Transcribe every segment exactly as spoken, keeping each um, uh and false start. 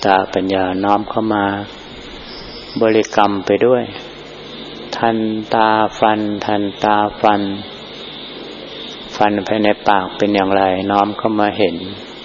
ตาปัญญาน้อมเข้ามาบริกรรมไปด้วยทันตาฟันทันตาฟันฟันภายในปากเป็นอย่างไรน้อมเข้ามาเห็น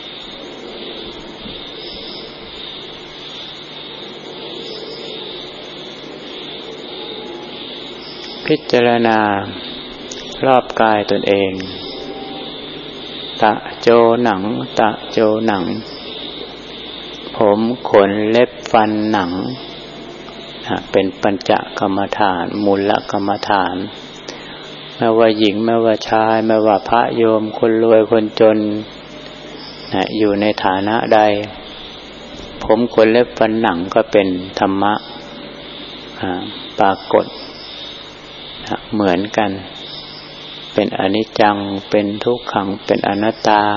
พิจารณารอบกายตนเองตะโจหนังตะโจหนังผมขนเล็บฟันหนังเป็นปัญจกรรมฐานมูลกรรมฐานไม่ว่าหญิงไม่ว่าชายไม่ว่าพระโยมคนรวยคนจนนะอยู่ในฐานะใดผมขนเล็บฟันหนังก็เป็นธรรมะปรากฏนะเหมือนกันเป็นอนิจจังเป็นทุกขังเป็นอนัตตา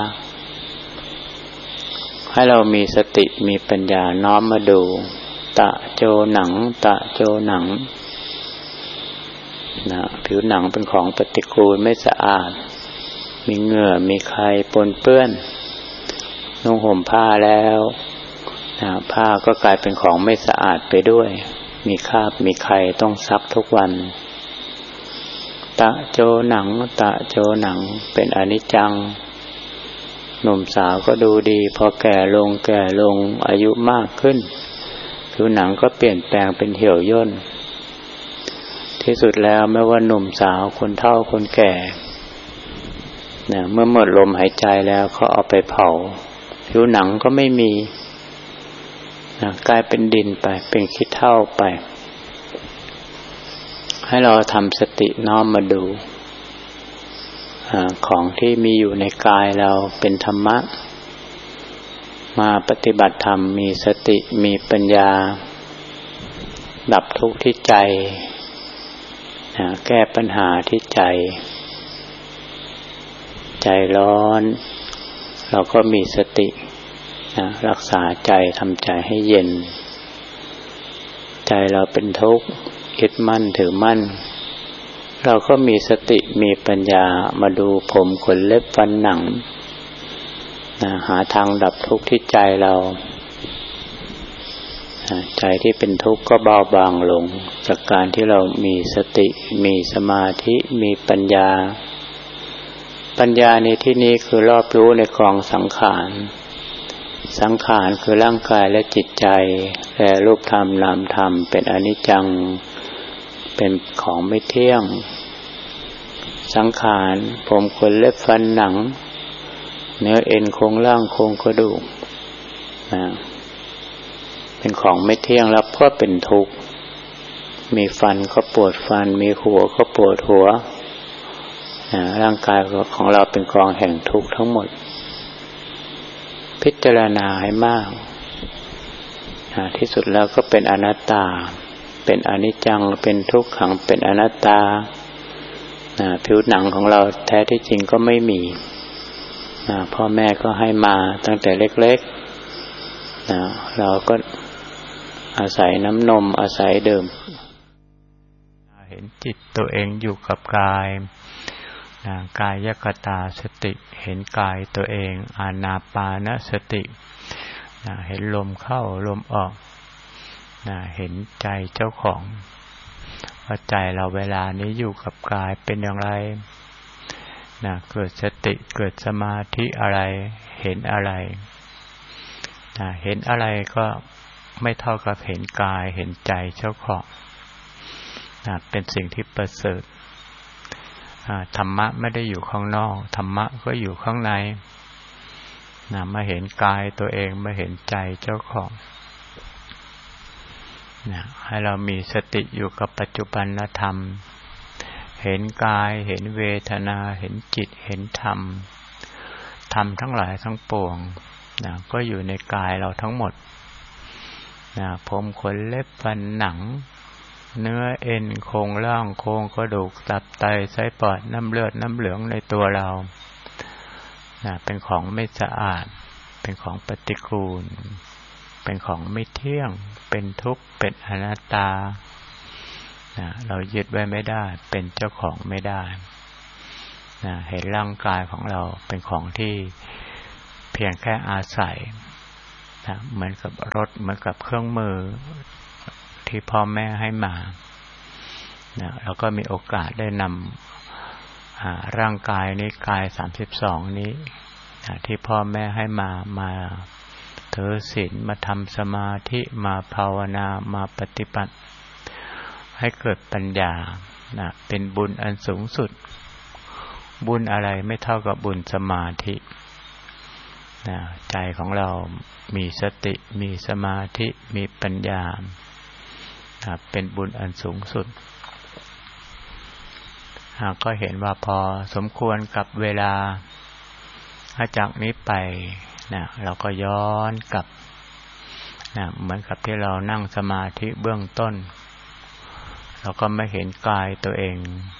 ให้เรามีสติมีปัญญาน้อมมาดูตะโจหนังตะโจหนังนะผิวหนังเป็นของปฏิกูลไม่สะอาดมีเหงื่อมีไข่ปนเปื้อนนุ่งห่มผ้าแล้วนะผ้าก็กลายเป็นของไม่สะอาดไปด้วยมีคราบมีไข่ต้องซักทุกวันตะโจหนังตะโจหนังเป็นอนิจจังหนุ่มสาวก็ดูดีพอแก่ลงแก่ลงอายุมากขึ้นผิวหนังก็เปลี่ยนแปลงเป็นเหี่ยวย่นที่สุดแล้วไม่ว่าหนุ่มสาวคนเฒ่าคนแก่เนี่ยเมื่อหมดลมหายใจแล้วเขาเอาไปเผาผิวหนังก็ไม่มีนะกลายเป็นดินไปเป็นขี้เถ้าไปให้เราทำสติน้อมมาดูของที่มีอยู่ในกายเราเป็นธรรมะมาปฏิบัติธรรมมีสติมีปัญญาดับทุกข์ที่ใจแก้ปัญหาที่ใจใจร้อนเราก็มีสติรักษาใจทำใจให้เย็นใจเราเป็นทุกข์ยึดมั่นถือมั่นเราก็มีสติมีปัญญามาดูผมขนเล็บฟันหนังนะหาทางดับทุกข์ที่ใจเราใจที่เป็นทุกข์ก็เบาบางลงจากการที่เรามีสติมีสมาธิมีปัญญาปัญญาในที่นี้คือรอบรู้ในกองสังขารสังขารคือร่างกายและจิตใจและรูปธรรมนามธรรมเป็นอนิจจังเป็นของไม่เที่ยงสังขารผมขนเล็บฟันหนังเนื้อเอ็นโครงร่างโครงกระดูกนะเป็นของไม่เที่ยงแล้วก็เป็นทุกข์มีฟันก็ปวดฟันมีหัวก็ปวดหัวนะร่างกายของเราเป็นกองแห่งทุกข์ทั้งหมดพิจารณาให้มากนะที่สุดแล้วก็เป็นอนัตตาเป็นอนิจจังเป็นทุกขังเป็นอนัตตานะผิวหนังของเราแท้ที่จริงก็ไม่มีนะพ่อแม่ก็ให้มาตั้งแต่เล็กๆนะเราก็อาศัยน้ำนมอาศัยดื่มเห็นจิตตัวเองอยู่กับกายนะกายคตาสติเห็นกายตัวเองอานาปานสตินะเห็นลมเข้าลมออกนะเห็นใจเจ้าของว่าใจเราเวลานี้อยู่กับกายเป็นอย่างไรนะเกิดสติเกิดสมาธิอะไรเห็นอะไรนะเห็นอะไรก็ไม่เท่ากับเห็นกายเห็นใจเจ้าของนะเป็นสิ่งที่ประเสริฐธรรมะไม่ได้อยู่ข้างนอกธรรมะก็อยู่ข้างในนะมาเห็นกายตัวเองมาเห็นใจเจ้าของนะให้เรามีสติอยู่กับปัจจุบันธรรมเห็นกายเห็นเวทนาเห็นจิตเห็นธรรมธรรมทั้งหลายทั้งปวงนะก็อยู่ในกายเราทั้งหมดนะผมขนเล็บฟันหนังเนื้อเอ็นโครงร่างโครงกระดูกตับไตไส้ปอดน้ำเลือดน้ำเหลืองในตัวเรานะเป็นของไม่สะอาดเป็นของปฏิกูลเป็นของไม่เที่ยงเป็นทุกข์เป็นอนัตตานะเรายึดไว้ไม่ได้เป็นเจ้าของไม่ได้นะเห็นร่างกายของเราเป็นของที่เพียงแค่อาศัยนะเหมือนกับรถเหมือนกับเครื่องมือที่พ่อแม่ให้มานะเราก็มีโอกาสได้นำร่างกายนี้กายสามสิบสองนี้นะที่พ่อแม่ให้มามาถือศีลมาทำสมาธิมาภาวนามาปฏิบัติให้เกิดปัญญานะเป็นบุญอันสูงสุดบุญอะไรไม่เท่ากับบุญสมาธินะใจของเรามีสติมีสมาธิมีปัญญานะเป็นบุญอันสูงสุดก็เห็นว่าพอสมควรกับเวลาจากนี้ไปนะเราก็ย้อนกลับนะเหมือนกับที่เรานั่งสมาธิเบื้องต้นเราก็ไม่เห็นกายตัวเอง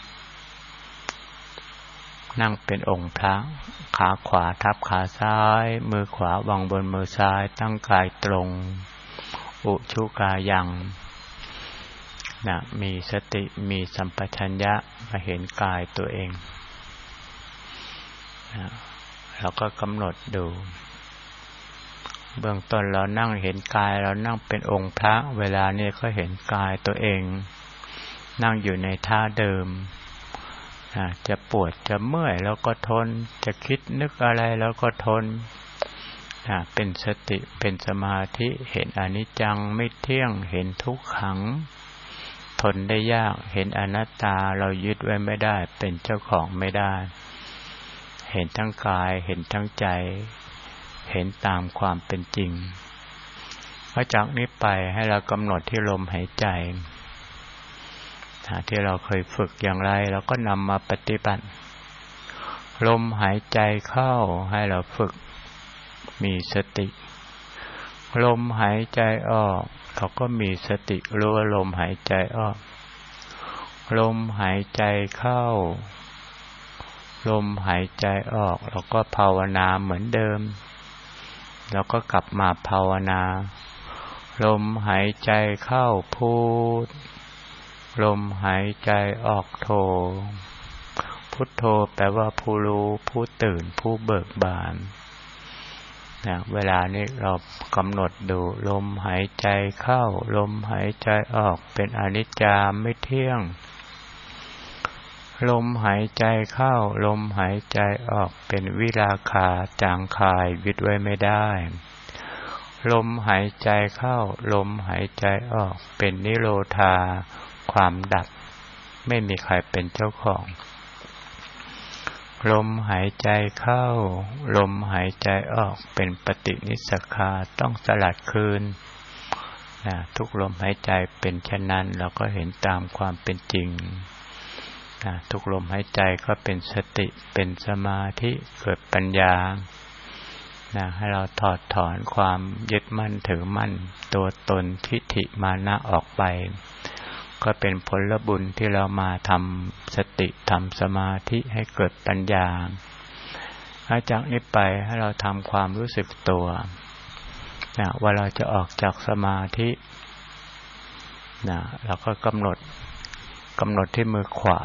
นั่งเป็นองค์พระขาขวาทับขาซ้ายมือขวาวางบนมือซ้ายตั้งกายตรงอุชุกายังนะมีสติมีสัมปชัญญะมาเห็นกายตัวเองนะเราก็กำหนดดูเบื้องต้นเรานั่งเห็นกายเรานั่งเป็นองค์พระเวลานี้ก็เห็นกายตัวเองนั่งอยู่ในท่าเดิมจะปวดจะเมื่อยแล้วก็ทนจะคิดนึกอะไรแล้วก็ทนเป็นสติเป็นสมาธิเห็นอนิจจังไม่เที่ยงเห็นทุกขังทนได้ยากเห็นอนัตตาเรายึดไว้ไม่ได้เป็นเจ้าของไม่ได้เห็นทั้งกายเห็นทั้งใจเห็นตามความเป็นจริงพอจากนี้ไปให้เรากำหนดที่ลมหายใจที่เราเคยฝึกอย่างไรเราก็นำมาปฏิบัติลมหายใจเข้าให้เราฝึกมีสติลมหายใจออกเราก็มีสติรู้ว่าลมหายใจออกลมหายใจเข้าลมหายใจออกเราก็ภาวนาเหมือนเดิมแล้วก็กลับมาภาวนาลมหายใจเข้าพูดลมหายใจออกโธพุทโธแปลว่าผู้รู้ผู้ตื่นผู้เบิกบานนะเวลานี้เรากำหนดดูลมหายใจเข้าลมหายใจออกเป็นอนิจจาไม่เที่ยงลมหายใจเข้าลมหายใจออกเป็นวิราคะจางคายยึดไว้ไม่ได้ลมหายใจเข้าลมหายใจออกเป็นนิโรธาความดับไม่มีใครเป็นเจ้าของลมหายใจเข้าลมหายใจออกเป็นปฏินิสสขาต้องสลัดคืนนะทุกลมหายใจเป็นเช่นนั้นเราก็เห็นตามความเป็นจริงนะทุกลมหายใจก็เป็นสติเป็นสมาธิเกิดปัญญานะให้เราถอดถอนความยึดมั่นถือมั่นตัวตนทิฏฐิมานะออกไปก็เป็นผลบุญที่เรามาทำสติทำสมาธิให้เกิดปัญญาจากนี้ไปให้เราทำความรู้สึกตัวนะว่าเราจะออกจากสมาธินะเราก็กำหนดกำหนดที่มือขวา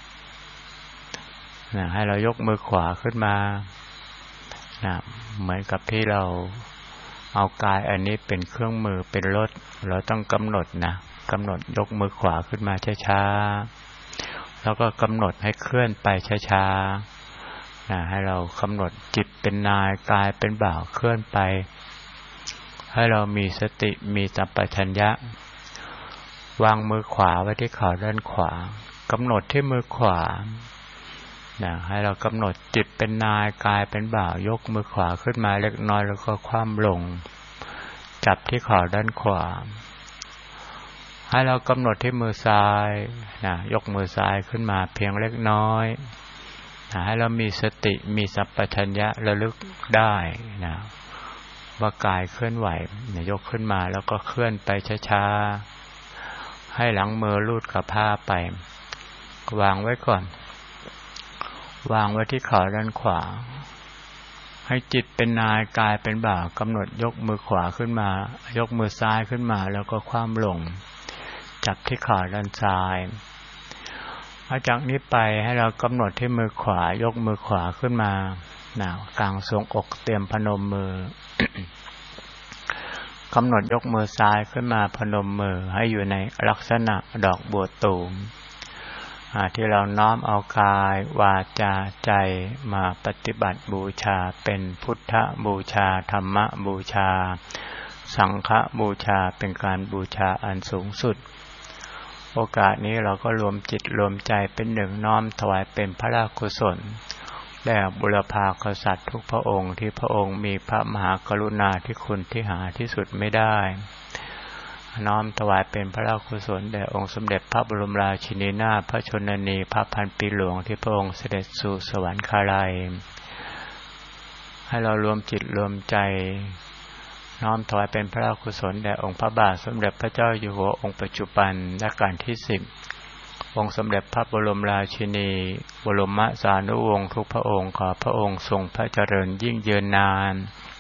นะให้เรายกมือขวาขึ้นมานะเหมือนกับที่เราเอากายอันนี้เป็นเครื่องมือเป็นรถเราต้องกำหนดนะกำหนดยกมือขวาขึ้นมาช้าๆแล้วก็กำหนดให้เคลื่อนไปช้าๆนะให้เรากำหนดจิตเป็นนายกายเป็นบ่าวเคลื่อนไปให้เรามีสติมีสัมปชัญญะวางมือขวาไว้ที่ขาด้านขวากำหนดที่มือขวานะให้เรากำหนดจิตเป็นนายกายเป็นบ่าวยกมือขวาขึ้นมาเล็กน้อยแล้วก็คว่ำลงจับที่ขาด้านขวาให้เรากำหนดที่มือซ้ายนะยกมือซ้ายขึ้นมาเพียงเล็กน้อยนะให้เรามีสติมีสัมปชัญญะระลึกได้นะว่ากายเคลื่อนไหวนะยกขึ้นมาแล้วก็เคลื่อนไปช้าๆให้หลังมือลูดกับผ้าไปวางไว้ก่อนวางไว้ที่ขาด้านขวาให้จิตเป็นนายกายเป็นบ่าวกำหนดยกมือขวาขึ้นมายกมือซ้ายขึ้นมาแล้วก็คว่ำลงจับที่ขาด้านซ้ายจากนี้ไปให้เรากำหนดที่มือขวายกมือขวาขึ้นมานะกลางทรงอกเตรียมพนมมือกำหนดยกมือซ้ายขึ้นมาพนมมือให้อยู่ในลักษณะดอกบัวตูมที่เราน้อมเอากายวาจาใจมาปฏิบัติบูชาเป็นพุทธบูชาธรรมบูชาสังฆบูชาเป็นการบูชาอันสูงสุดโอกาสนี้เราก็รวมจิตรวมใจเป็นหนึ่งน้อมถวายเป็นพระราชกุศลแด่บุรพากษัตริย์ทุกพระองค์ที่พระองค์มีพระมหากรุณาธิคุณที่หาที่สุดไม่ได้น้อมถวายเป็นพระราชกุศลแด่องค์สมเด็จพระบรมราชินีนาถพระชนนีพระพันปีหลวงที่พระองค์เสด็จสู่สวรรคาลัยให้เรารวมจิตรวมใจน้อมถวายเป็นพระราชกุศลแด่องค์พระบาทสมเด็จพระเจ้าอยู่หัวองค์ปัจจุบันรัชกาลที่สิบองค์สมเด็จพระบรมราชินีบรมสานุวงศ์ทุกพระองค์ขอพระองค์ทรงพระเจริญยิ่งยืนนาน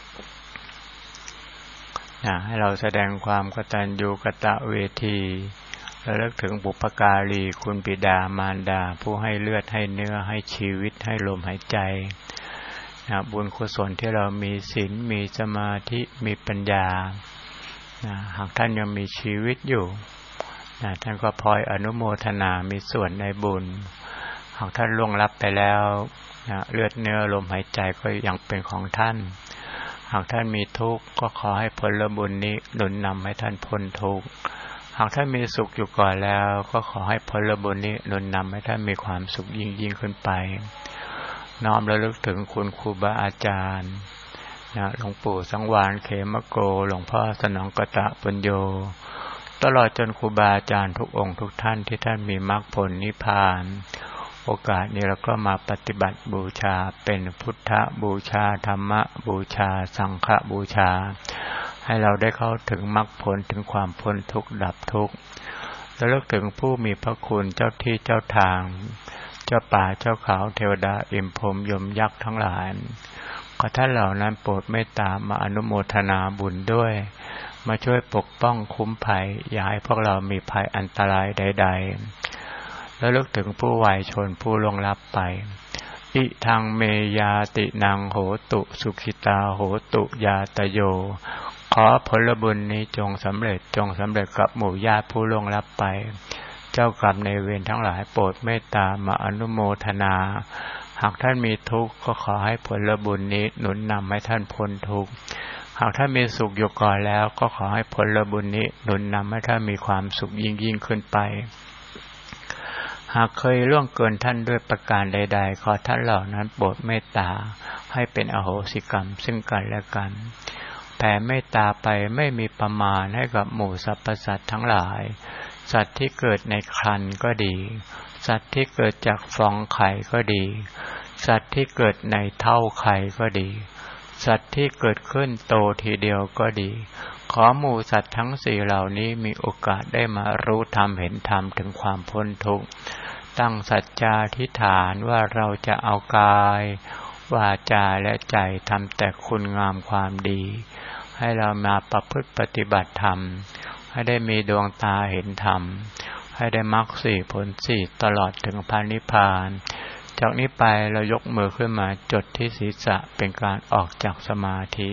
ให้เราแสดงความกตัญญูกตเวทีและระลึกถึงบุพการีคุณบิดามารดาผู้ให้เลือดให้เนื้อให้ชีวิตให้ลมหายใจนะบุญกุศลที่เรามีศีลมีสมาธิมีปัญญานะหากท่านยังมีชีวิตอยู่นะท่านก็พลอยอนุโมทนามีส่วนในบุญหากท่านล่วงลับไปแล้วนะเลือดเนื้อลมหายใจก็ยังเป็นของท่านหากท่านมีทุกข์ก็ขอให้ผลบุญนี้หนุนนำให้ท่านพ้นทุกข์หากท่านมีสุขอยู่ก่อนแล้วก็ขอให้ผลบุญนี้หนุนนำให้ท่านมีความสุขยิ่งยิ่งขึ้นไปน้อมระลึกถึงคุณครูบาอาจารย์นะหลวงปู่สังวาลเขมโกหลวงพ่อสนองกตปุญโญตลอดจนครูบาอาจารย์ทุกองค์ทุกท่านที่ท่านมีมรรคผลนิพพานโอกาสนี้เราก็มาปฏิบัติบูชาเป็นพุทธบูชาธรรมบูชาสังฆบูชาให้เราได้เข้าถึงมรรคผลถึงความพ้นทุกข์ดับทุกข์และระลึกถึงผู้มีพระคุณเจ้าที่เจ้าทางเจ้าป่าเจ้าเขาเทวดาอิมพรหมยมยักษ์ทั้งหลายขอท่านเหล่านั้นโปรดเมตตามาอนุโมทนาบุญด้วยมาช่วยปกป้องคุ้มภัยอย่าให้พวกเรามีภัยอันตรายใดๆแล้วลึกถึงผู้วายชนผู้ล่วงลับไปอิทังเมยาตินังโหตุสุขิตาโหตุยาตโยขอผลบุญนี้จงสำเร็จจงสำเร็จกับหมู่ญาติผู้ล่วงลับไปเจ้ากรรมในเวรทั้งหลายโปรดเมตตามาอนุโมทนาหากท่านมีทุกข์ก็ขอให้ผลบุญนี้หนุนนำให้ท่านพ้นทุกข์หากท่านมีสุขอยู่ก่อนแล้วก็ขอให้ผลบุญนี้หนุนนำให้ท่านมีความสุขยิ่งยิ่งขึ้นไปหากเคยล่วงเกินท่านด้วยประการใดๆขอท่านเหล่านั้นโปรดเมตตาให้เป็นอโหสิกรรมซึ่งกันและกันแผ่เมตตาไปไม่มีประมาณให้กับหมู่สรรพสัตว์ทั้งหลายสัตว์ที่เกิดในครรภ์ก็ดีสัตว์ที่เกิดจากฟองไข่ก็ดีสัตว์ที่เกิดในเท่าไข่ก็ดีสัตว์ที่เกิดขึ้นโตทีเดียวก็ดีขอหมู่สัตว์ทั้งสี่เหล่านี้มีโอกาสได้มารู้ธรรมเห็นธรรมถึงความพ้นทุกข์ตั้งสัจจาธิษฐานว่าเราจะเอากายวาจาและใจทำแต่คุณงามความดีให้เรามาประพฤติปฏิบัติธรรมให้ได้มีดวงตาเห็นธรรมให้ได้มรรคสี่ผลสี่ตลอดถึงพระนิพพานจากนี้ไปเรายกมือขึ้นมาจดที่ศีรษะเป็นการออกจากสมาธิ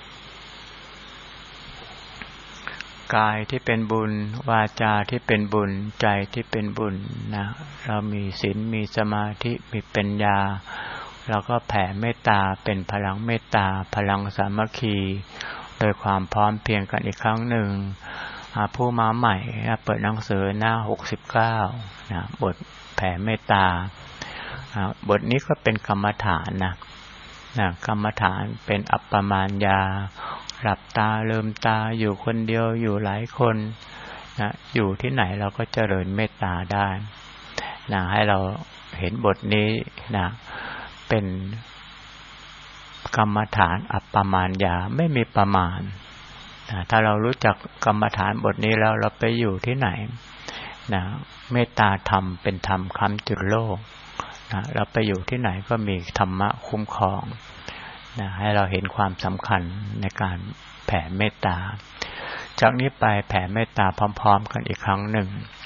กายที่เป็นบุญวาจาที่เป็นบุญใจที่เป็นบุญนะเรามีศีลมีสมาธิมีปัญญาเราก็แผ่เมตตาเป็นพลังเมตตาพลังสามัคคีโดยความพร้อมเพรียงกันอีกครั้งหนึ่งผู้มาใหม่เปิดหนังสือหน้าหกสิบเก้านะบทแผ่เมตตาบทนี้ก็เป็นกรรมฐานนะนะกรรมฐานเป็นอัปปมาญญาหลับตาลืมตาอยู่คนเดียวอยู่หลายคนนะอยู่ที่ไหนเราก็เจริญเมตตาได้นะให้เราเห็นบทนี้นะเป็นกรรมฐานอัปปมาญญาไม่มีประมาณนะถ้าเรารู้จักกรรมฐานบทนี้แล้วเราไปอยู่ที่ไหนนะเมตตาธรรมเป็นธรรมค้ำจุดโลกนะเราไปอยู่ที่ไหนก็มีธรรมะคุ้มครองนะให้เราเห็นความสำคัญในการแผ่เมตตาจากนี้ไปแผ่เมตตาพร้อมๆกันอีกครั้งหนึ่ง